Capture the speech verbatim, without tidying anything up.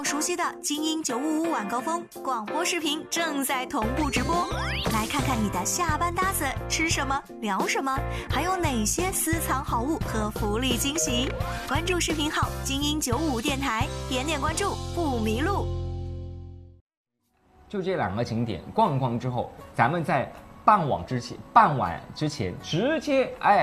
熟悉的精英九五五晚高峰广播视频正在同步直播，来看看你的下班搭子吃什么聊什么，还有哪些私藏好物和福利惊喜。关注视频号精英九五五电台，点点关注不迷路。 就这两个景点逛逛之后，咱们在傍晚之前傍晚之前直接哎